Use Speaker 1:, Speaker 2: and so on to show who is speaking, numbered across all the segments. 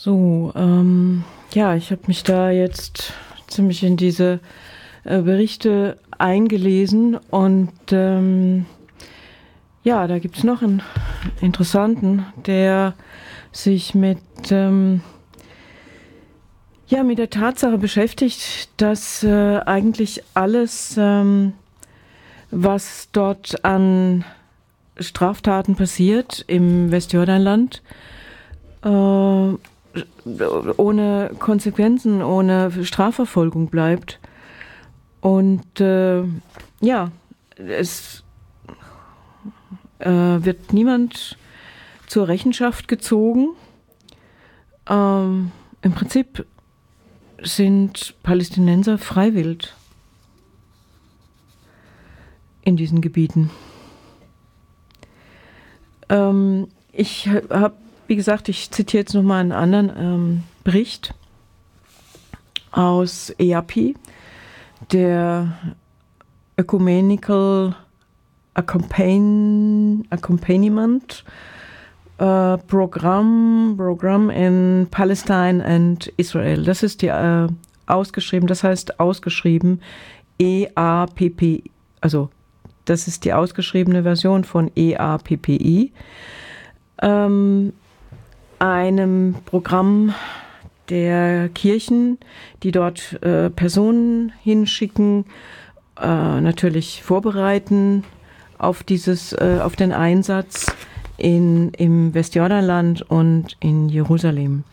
Speaker 1: So, ja, ich habe mich da jetzt ziemlich in diese Berichte eingelesen und ja, da gibt es noch einen interessanten, der sich ja, mit der Tatsache beschäftigt, dass eigentlich alles, was dort an Straftaten passiert im Westjordanland, ohne Konsequenzen, ohne Strafverfolgung bleibt. Und ja, es wird niemand zur Rechenschaft gezogen. Im Prinzip sind Palästinenser freiwillig in diesen Gebieten. Ich habe, wie gesagt, ich zitiere jetzt nochmal einen anderen Bericht aus EAPI, der Ecumenical Accompaniment Program in Palestine and Israel. Das ist die ausgeschrieben, das heißt ausgeschrieben EAPPI, also das ist die ausgeschriebene Version von EAPPI, einem Programm der Kirchen, die dort Personen hinschicken, natürlich vorbereiten auf auf den Einsatz im Westjordanland und in Jerusalem.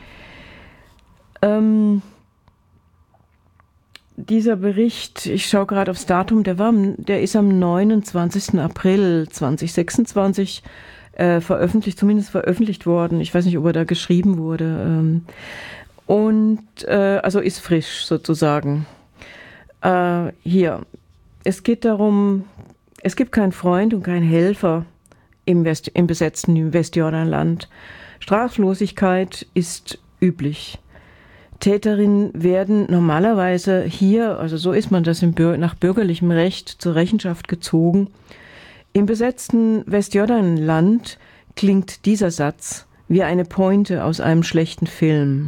Speaker 1: Dieser Bericht, ich schaue gerade aufs Datum, der ist am 29. April 2026 veröffentlicht worden. Ich weiß nicht, ob er da geschrieben wurde. Also ist frisch sozusagen. Hier, es geht darum, es gibt keinen Freund und keinen Helfer im besetzten Westjordanland. Straflosigkeit ist üblich. Täterinnen werden normalerweise hier, also so ist man das nach bürgerlichem Recht, zur Rechenschaft gezogen. Im besetzten Westjordanland klingt dieser Satz wie eine Pointe aus einem schlechten Film.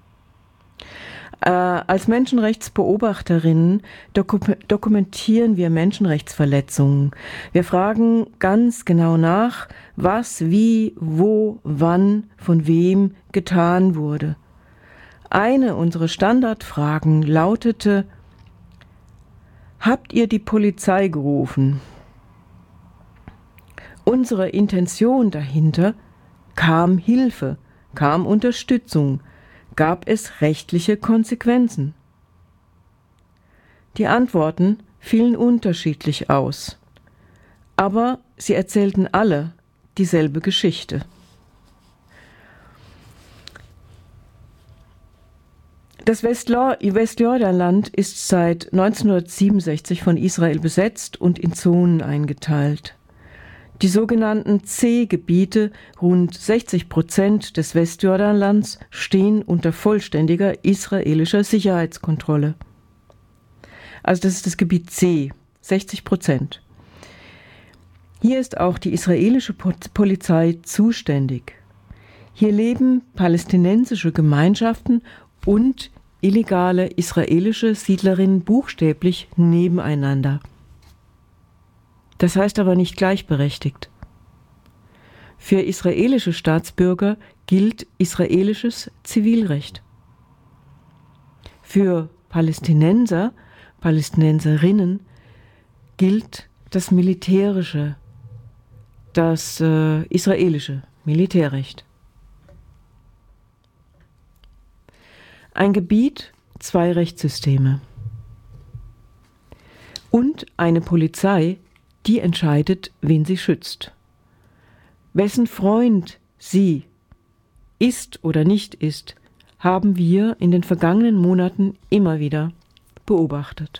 Speaker 1: Als Menschenrechtsbeobachterinnen dokumentieren wir Menschenrechtsverletzungen. Wir fragen ganz genau nach, was, wie, wo, wann, von wem getan wurde. Eine unserer Standardfragen lautete: Habt ihr die Polizei gerufen? Unsere Intention dahinter: kam Hilfe, kam Unterstützung, gab es rechtliche Konsequenzen? Die Antworten fielen unterschiedlich aus, aber sie erzählten alle dieselbe Geschichte. Das Westjordanland ist seit 1967 von Israel besetzt und in Zonen eingeteilt. Die sogenannten C-Gebiete, rund 60% des Westjordanlands, stehen unter vollständiger israelischer Sicherheitskontrolle. Also das ist das Gebiet C, 60%. Hier ist auch die israelische Polizei zuständig. Hier leben palästinensische Gemeinschaften und illegale israelische Siedlerinnen buchstäblich nebeneinander. Das heißt aber nicht gleichberechtigt. Für israelische Staatsbürger gilt israelisches Zivilrecht. Für Palästinenser, Palästinenserinnen gilt das militärische, das israelische Militärrecht. Ein Gebiet, zwei Rechtssysteme. Und eine Polizei, die entscheidet, wen sie schützt. Wessen Freund sie ist oder nicht ist, haben wir in den vergangenen Monaten immer wieder beobachtet.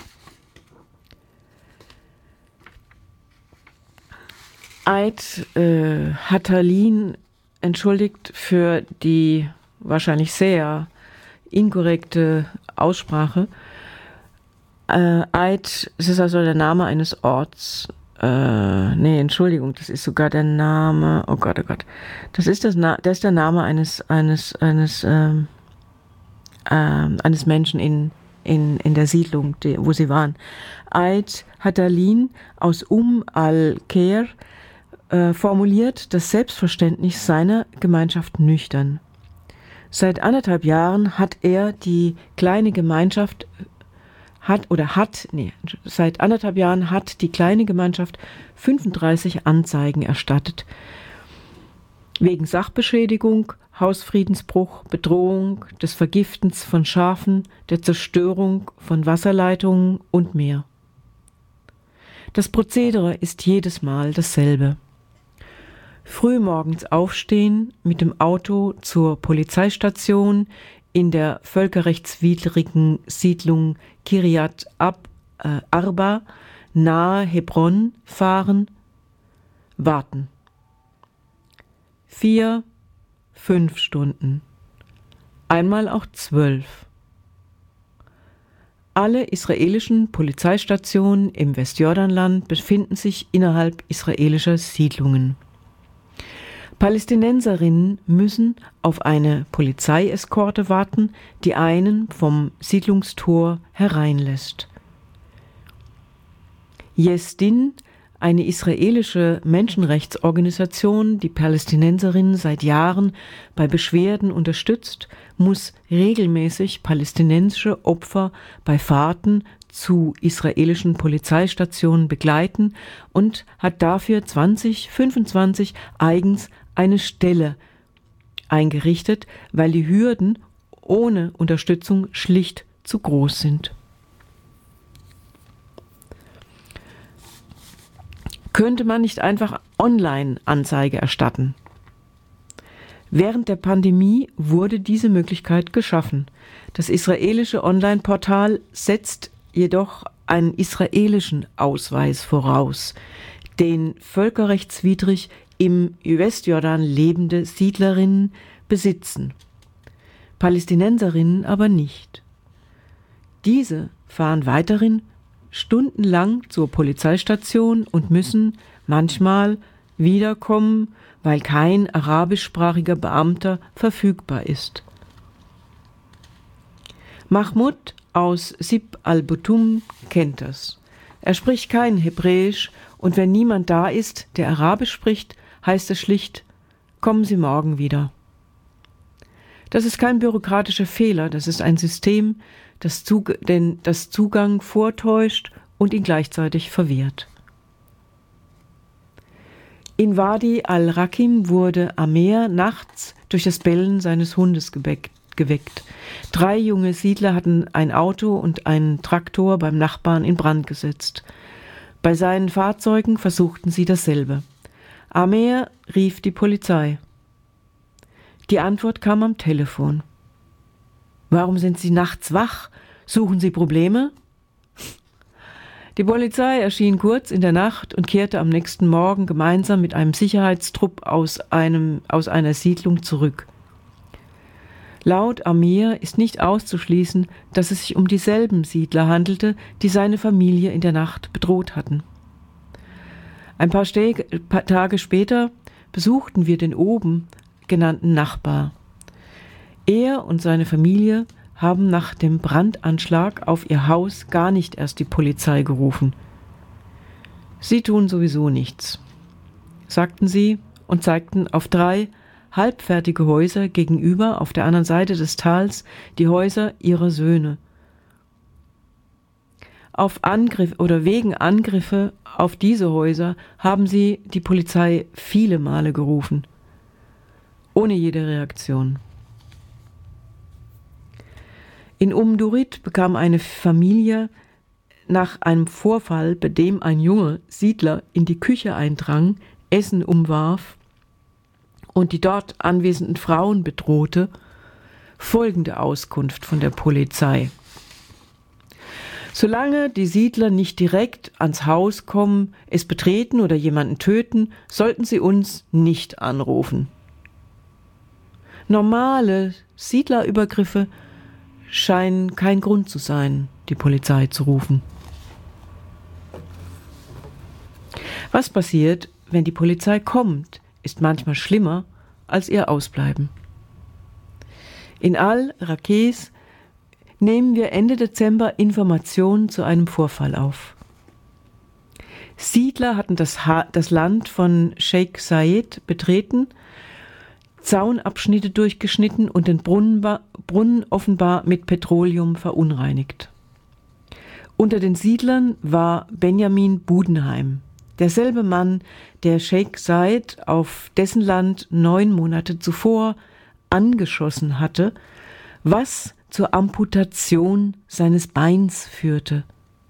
Speaker 1: Eid Hatalin entschuldigt für die wahrscheinlich sehr inkorrekte Aussprache. Eid, es ist also der Name eines Orts Nee, Entschuldigung, das ist sogar der Name, oh Gott, oh Gott. Das ist das ist der Name eines Menschen in der Siedlung, wo sie waren. Eid Hadalin aus al-Khair formuliert das Selbstverständnis seiner Gemeinschaft nüchtern. Seit 1,5 Jahren hat er die kleine Gemeinschaft seit 1,5 Jahren hat die kleine Gemeinschaft 35 Anzeigen erstattet. Wegen Sachbeschädigung, Hausfriedensbruch, Bedrohung, des Vergiftens von Schafen, der Zerstörung von Wasserleitungen und mehr. Das Prozedere ist jedes Mal dasselbe. Frühmorgens aufstehen, mit dem Auto zur Polizeistation in der völkerrechtswidrigen Siedlung Kiryat Arba nahe Hebron fahren, warten. 4, 5 Stunden, einmal auch 12. Alle israelischen Polizeistationen im Westjordanland befinden sich innerhalb israelischer Siedlungen. Palästinenserinnen müssen auf eine Polizeieskorte warten, die einen vom Siedlungstor hereinlässt. Yesdin, eine israelische Menschenrechtsorganisation, die Palästinenserinnen seit Jahren bei Beschwerden unterstützt, muss regelmäßig palästinensische Opfer bei Fahrten zu israelischen Polizeistationen begleiten und hat dafür 2025 eigens eine Stelle eingerichtet, weil die Hürden ohne Unterstützung schlicht zu groß sind. Könnte man nicht einfach Online-Anzeige erstatten? Während der Pandemie wurde diese Möglichkeit geschaffen. Das israelische Online-Portal setzt jedoch einen israelischen Ausweis voraus, den völkerrechtswidrig im Westjordan lebende Siedlerinnen besitzen, Palästinenserinnen aber nicht. Diese fahren weiterhin stundenlang zur Polizeistation und müssen manchmal wiederkommen, weil kein arabischsprachiger Beamter verfügbar ist. Mahmoud aus Sib al-Butum kennt das. Er spricht kein Hebräisch und wenn niemand da ist, der Arabisch spricht, heißt es schlicht, kommen Sie morgen wieder. Das ist kein bürokratischer Fehler, das ist ein System, das Zugang vortäuscht und ihn gleichzeitig verwehrt. In Wadi al-Rakim wurde Amer nachts durch das Bellen seines Hundes geweckt. 3 junge Siedler hatten ein Auto und einen Traktor beim Nachbarn in Brand gesetzt. Bei seinen Fahrzeugen versuchten sie dasselbe. Amer rief die Polizei. Die Antwort kam am Telefon. Warum sind Sie nachts wach? Suchen Sie Probleme? Die Polizei erschien kurz in der Nacht und kehrte am nächsten Morgen gemeinsam mit einem Sicherheitstrupp aus einer Siedlung zurück. Laut Amer ist nicht auszuschließen, dass es sich um dieselben Siedler handelte, die seine Familie in der Nacht bedroht hatten. Ein paar Tage später besuchten wir den oben genannten Nachbar. Er und seine Familie haben nach dem Brandanschlag auf ihr Haus gar nicht erst die Polizei gerufen. Sie tun sowieso nichts, sagten sie und zeigten auf 3 halbfertige Häuser gegenüber auf der anderen Seite des Tals, die Häuser ihrer Söhne. Wegen Angriffe auf diese Häuser haben sie die Polizei viele Male gerufen, ohne jede Reaktion. In Durit bekam eine Familie nach einem Vorfall, bei dem ein junger Siedler in die Küche eindrang, Essen umwarf und die dort anwesenden Frauen bedrohte, folgende Auskunft von der Polizei. Solange die Siedler nicht direkt ans Haus kommen, es betreten oder jemanden töten, sollten sie uns nicht anrufen. Normale Siedlerübergriffe scheinen kein Grund zu sein, die Polizei zu rufen. Was passiert, wenn die Polizei kommt, ist manchmal schlimmer als ihr Ausbleiben. In Al-Raqeis nehmen wir Ende Dezember Informationen zu einem Vorfall auf. Siedler hatten das Land von Sheikh Zayed betreten, Zaunabschnitte durchgeschnitten und den Brunnen offenbar mit Petroleum verunreinigt. Unter den Siedlern war Benjamin Budenheim, derselbe Mann, der Sheikh Zayed auf dessen Land 9 Monate zuvor angeschossen hatte, was zur Amputation seines Beins führte.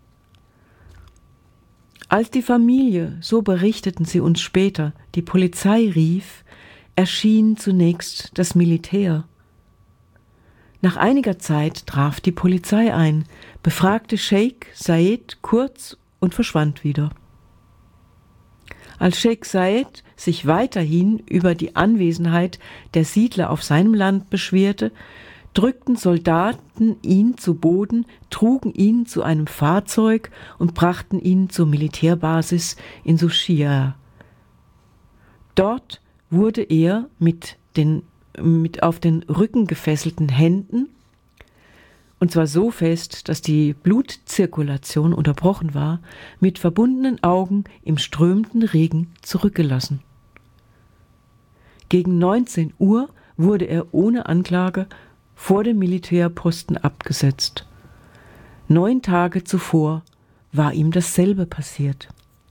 Speaker 1: Als die Familie, so berichteten sie uns später, die Polizei rief, erschien zunächst das Militär. Nach einiger Zeit traf die Polizei ein, befragte Sheikh Zayed kurz und verschwand wieder. Als Sheikh Zayed sich weiterhin über die Anwesenheit der Siedler auf seinem Land beschwerte, drückten Soldaten ihn zu Boden, trugen ihn zu einem Fahrzeug und brachten ihn zur Militärbasis in Sushia. Dort wurde er mit auf den Rücken gefesselten Händen, und zwar so fest, dass die Blutzirkulation unterbrochen war, mit verbundenen Augen im strömenden Regen zurückgelassen. Gegen 19 Uhr wurde er ohne Anklage vor dem Militärposten abgesetzt. 9 Tage zuvor war ihm dasselbe passiert.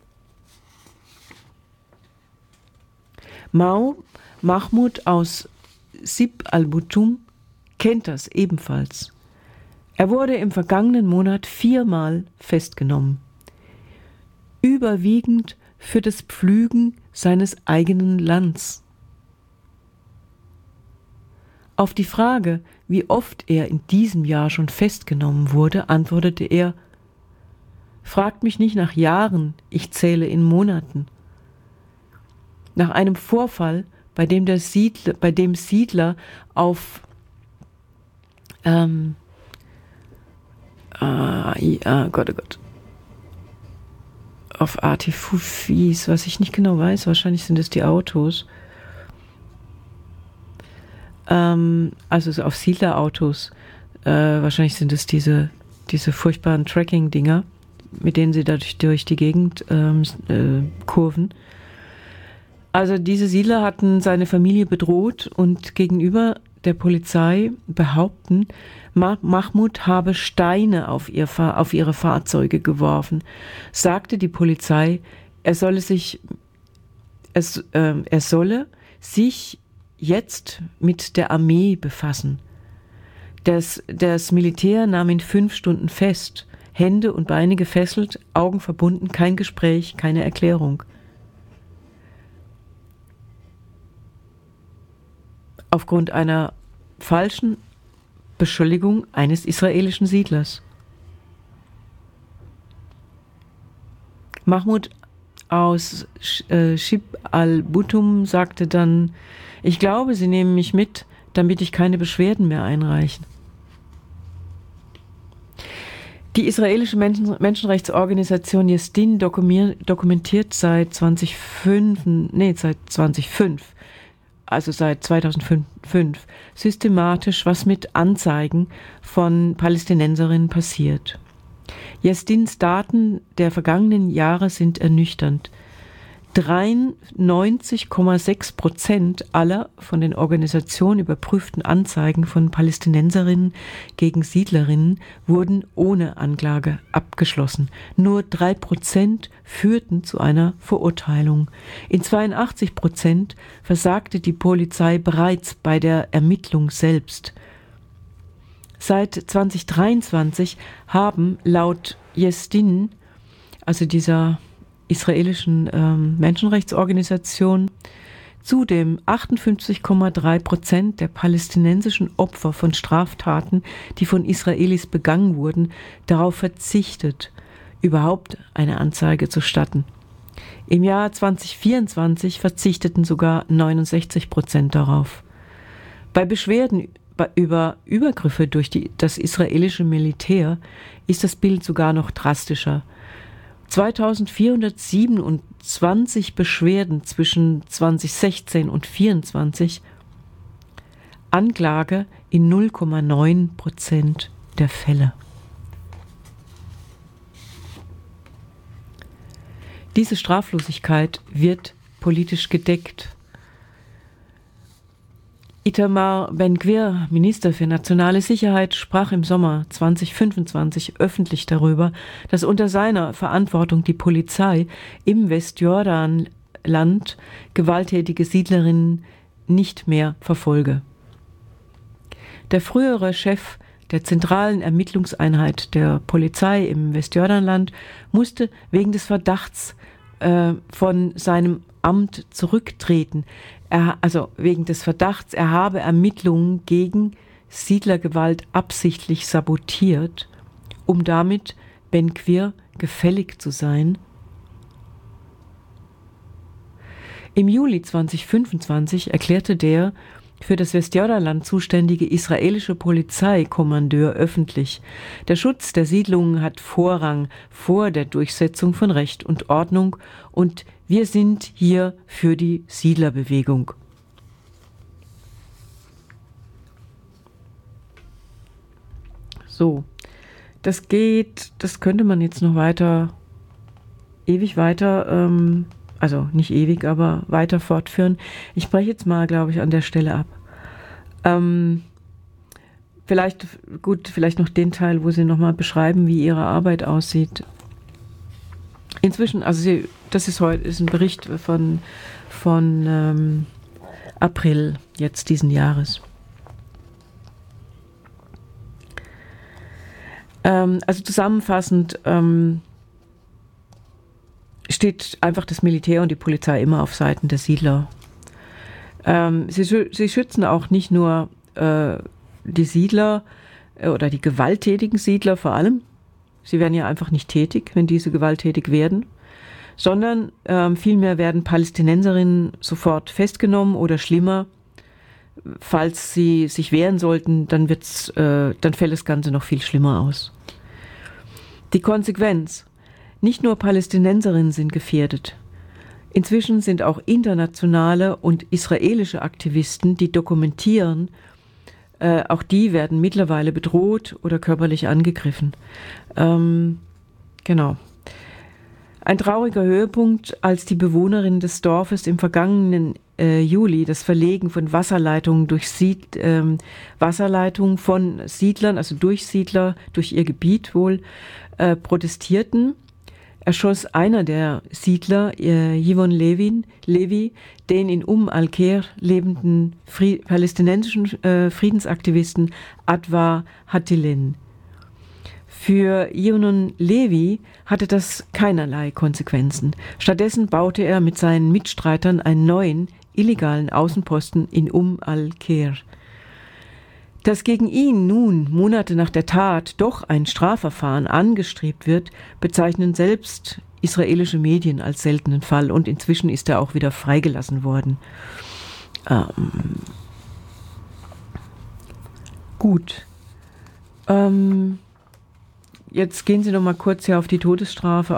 Speaker 1: Mahmoud aus Sib al-Butum kennt das ebenfalls. Er wurde im vergangenen Monat 4-mal festgenommen. Überwiegend für das Pflügen seines eigenen Lands. Auf die Frage, wie oft er in diesem Jahr schon festgenommen wurde, antwortete er: Fragt mich nicht nach Jahren, ich zähle in Monaten. Nach einem Vorfall, bei dem Siedler auf auf Artifufis, was ich nicht genau weiß, wahrscheinlich sind es die Autos, also auf Siedlerautos, wahrscheinlich sind es diese furchtbaren Tracking-Dinger, mit denen sie dadurch durch die Gegend kurven. Also diese Siedler hatten seine Familie bedroht und gegenüber der Polizei behaupten, Mahmoud habe Steine auf ihre Fahrzeuge geworfen. Sagte die Polizei, er solle sich jetzt mit der Armee befassen. Das Militär nahm ihn 5 Stunden fest, Hände und Beine gefesselt, Augen verbunden, kein Gespräch, keine Erklärung. Aufgrund einer falschen Beschuldigung eines israelischen Siedlers. Mahmoud aus Shib al-Butum sagte dann: Ich glaube, sie nehmen mich mit, damit ich keine Beschwerden mehr einreiche. Die israelische Menschenrechtsorganisation Yesdin dokumentiert seit 2005, also seit 2005, systematisch, was mit Anzeigen von Palästinenserinnen passiert. Yesdins Daten der vergangenen Jahre sind ernüchternd. 93,6% aller von den Organisationen überprüften Anzeigen von Palästinenserinnen gegen Siedlerinnen wurden ohne Anklage abgeschlossen. Nur 3% führten zu einer Verurteilung. In 82% versagte die Polizei bereits bei der Ermittlung selbst. Seit 2023 haben laut Yesdin, also dieser israelischen Menschenrechtsorganisation, zudem 58,3% der palästinensischen Opfer von Straftaten, die von Israelis begangen wurden, darauf verzichtet, überhaupt eine Anzeige zu statten. Im Jahr 2024 verzichteten sogar 69% darauf. Bei Beschwerden über Übergriffe durch das israelische Militär ist das Bild sogar noch drastischer. 2477 20 Beschwerden zwischen 2016 und 2024 Anklage in 0,9% der Fälle. Diese Straflosigkeit wird politisch gedeckt. Itamar Ben-Gvir, Minister für nationale Sicherheit, sprach im Sommer 2025 öffentlich darüber, dass unter seiner Verantwortung die Polizei im Westjordanland gewalttätige Siedlerinnen nicht mehr verfolge. Der frühere Chef der zentralen Ermittlungseinheit der Polizei im Westjordanland musste wegen des Verdachts von seinem Amt zurücktreten. Also wegen des Verdachts, er habe Ermittlungen gegen Siedlergewalt absichtlich sabotiert, um damit Ben-Gvir gefällig zu sein. Im Juli 2025 erklärte der für das Westjordanland zuständige israelische Polizeikommandeur öffentlich: Der Schutz der Siedlungen hat Vorrang vor der Durchsetzung von Recht und Ordnung und wir sind hier für die Siedlerbewegung. So, das könnte man jetzt noch ewig weiter, also nicht ewig, aber weiter fortführen. Ich breche jetzt mal, glaube ich, an der Stelle ab. Vielleicht noch den Teil, wo Sie nochmal beschreiben, wie Ihre Arbeit aussieht. Inzwischen, also das ist ein Bericht von April jetzt diesen Jahres. Also zusammenfassend steht einfach das Militär und die Polizei immer auf Seiten der Siedler. Sie schützen auch nicht nur die Siedler oder die gewalttätigen Siedler vor allem. Sie werden ja einfach nicht tätig, wenn diese gewalttätig werden, sondern vielmehr werden Palästinenserinnen sofort festgenommen oder schlimmer, falls sie sich wehren sollten, dann fällt das Ganze noch viel schlimmer aus. Die Konsequenz: Nicht nur Palästinenserinnen sind gefährdet. Inzwischen sind auch internationale und israelische Aktivisten, die dokumentieren, auch die werden mittlerweile bedroht oder körperlich angegriffen. Genau. Ein trauriger Höhepunkt, als die Bewohnerinnen des Dorfes im vergangenen Juli das Verlegen von Wasserleitungen Wasserleitungen von Siedlern, also durch Siedler, durch ihr Gebiet wohl, protestierten, erschoss einer der Siedler, Yvon Levi, den in al-Kher lebenden palästinensischen Friedensaktivisten Adwa Hattilin. Für Yvon Levi hatte das keinerlei Konsequenzen. Stattdessen baute er mit seinen Mitstreitern einen neuen, illegalen Außenposten in al-Kher. Dass gegen ihn nun, Monate nach der Tat, doch ein Strafverfahren angestrebt wird, bezeichnen selbst israelische Medien als seltenen Fall und inzwischen ist er auch wieder freigelassen worden. Gut. Jetzt gehen Sie noch mal kurz hier auf die Todesstrafe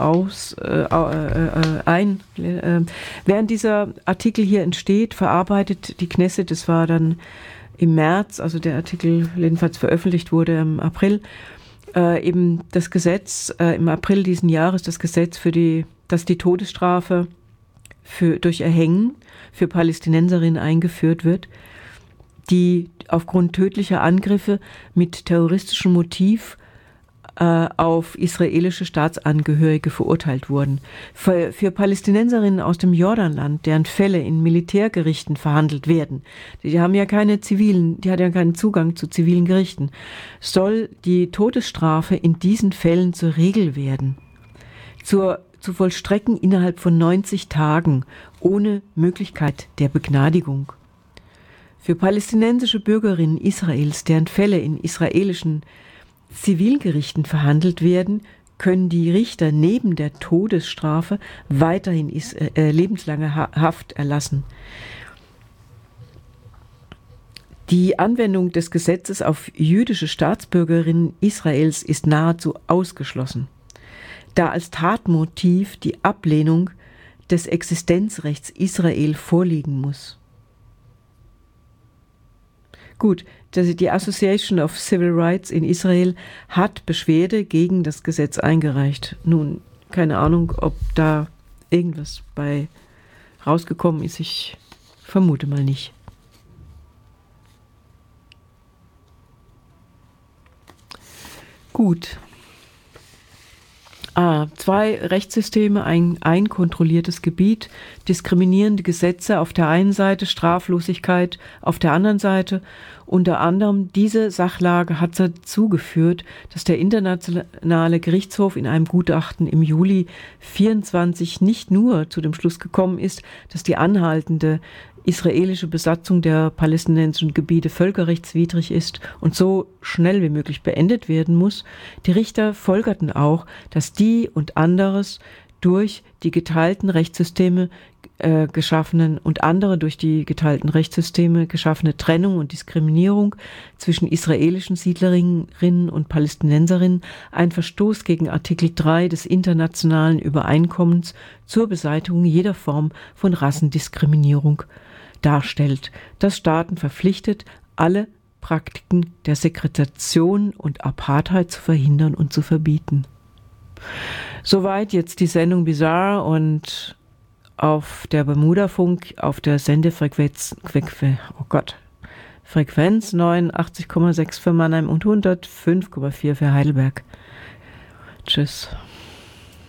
Speaker 1: ein. Während dieser Artikel hier entsteht, verarbeitet die Knesset, das war dann im März, also der Artikel jedenfalls veröffentlicht wurde im April, eben das Gesetz, im April diesen Jahres, das Gesetz, dass die Todesstrafe durch Erhängen für Palästinenserinnen eingeführt wird, die aufgrund tödlicher Angriffe mit terroristischem Motiv auf israelische Staatsangehörige verurteilt wurden. Für Palästinenserinnen aus dem Jordanland, deren Fälle in Militärgerichten verhandelt werden, die haben ja keinen Zugang zu zivilen Gerichten, soll die Todesstrafe in diesen Fällen zur Regel werden. Zu vollstrecken innerhalb von 90 Tagen, ohne Möglichkeit der Begnadigung. Für palästinensische Bürgerinnen Israels, deren Fälle in israelischen Zivilgerichten verhandelt werden, können die Richter neben der Todesstrafe weiterhin lebenslange Haft erlassen. Die Anwendung des Gesetzes auf jüdische Staatsbürgerinnen Israels ist nahezu ausgeschlossen, da als Tatmotiv die Ablehnung des Existenzrechts Israel vorliegen muss. Gut, die Association of Civil Rights in Israel hat Beschwerde gegen das Gesetz eingereicht. Nun, keine Ahnung, ob da irgendwas bei rausgekommen ist. Ich vermute mal nicht. Gut. 2 Rechtssysteme, ein kontrolliertes Gebiet, diskriminierende Gesetze auf der einen Seite, Straflosigkeit auf der anderen Seite. Unter anderem diese Sachlage hat dazu geführt, dass der Internationale Gerichtshof in einem Gutachten im Juli 24 nicht nur zu dem Schluss gekommen ist, dass die anhaltende israelische Besatzung der palästinensischen Gebiete völkerrechtswidrig ist und so schnell wie möglich beendet werden muss. Die Richter folgerten auch, dass die und anderes durch die geteilten Rechtssysteme geschaffene Trennung und Diskriminierung zwischen israelischen Siedlerinnen und Palästinenserinnen ein Verstoß gegen Artikel 3 des internationalen Übereinkommens zur Beseitigung jeder Form von Rassendiskriminierung darstellt, das Staaten verpflichtet, alle Praktiken der Segregation und Apartheid zu verhindern und zu verbieten. Soweit jetzt die Sendung Bizarre, und auf der Bermuda-Funk auf der Sendefrequenz Frequenz 89,6 für Mannheim und 105,4 für Heidelberg. Tschüss.